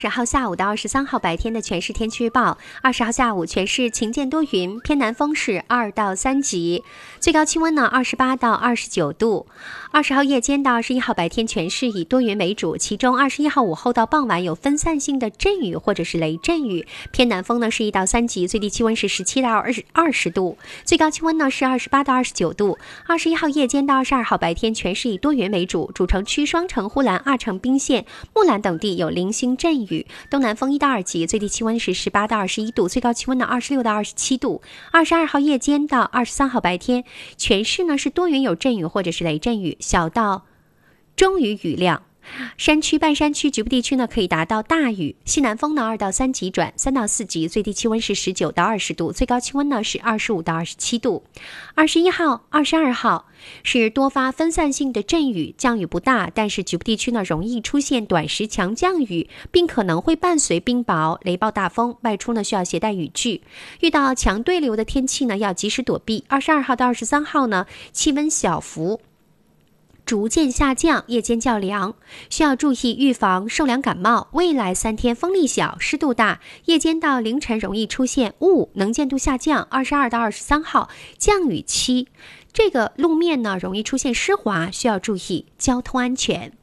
20号下午到23号白天的全市天气预报：20号下午全市晴间多云，偏南风是2到3级，最高气温呢28到29度。20号夜间到21号白天全市以多云为主，其中21号午后到傍晚有分散性的阵雨或者是雷阵雨，偏南风呢是1到3级，最低气温是17到20度，最高气温呢是28到29度。21号夜间到22号白天全市以多云为主，主城区、双城、呼兰、二城、宾县、木兰等地有零星阵雨，东南风1到2级，最低气温是18到21度，最高气温呢26到27度。22号夜间到23号白天，全市呢是多云有阵雨或者是雷阵雨，小到中雨雨量。山区、半山区、局部地区呢可以达到大雨，西南风呢2到3级转3到4级，最低气温是19到20度，最高气温呢是25到27度。21号、22号是多发分散性的阵雨，降雨不大，但是局部地区呢容易出现短时强降雨，并可能会伴随冰雹、雷暴大风，外出呢需要携带雨具。遇到强对流的天气呢要及时躲避。22号到23号呢气温小幅逐渐下降，夜间较凉，需要注意预防受凉感冒。未来3天风力小，湿度大，夜间到凌晨容易出现雾，能见度下降。22到23号降雨期，这个路面呢容易出现湿滑，需要注意交通安全。